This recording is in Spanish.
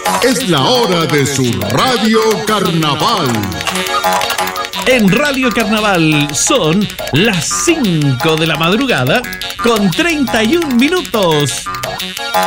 Es la hora de su Radio Carnaval. En Radio Carnaval son las 5 de la madrugada con 31 minutos.